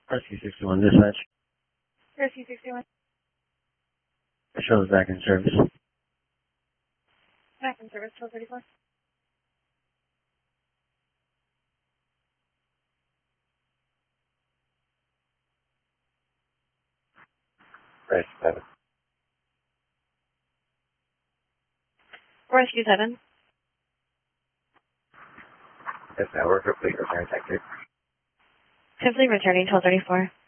Rescue 61 dispatch. Rescue 61. The show is back in service. Back in service, 1234. Rescue 7. Rescue 7. Yes, now we're complete return tactic. Simply returning 1234.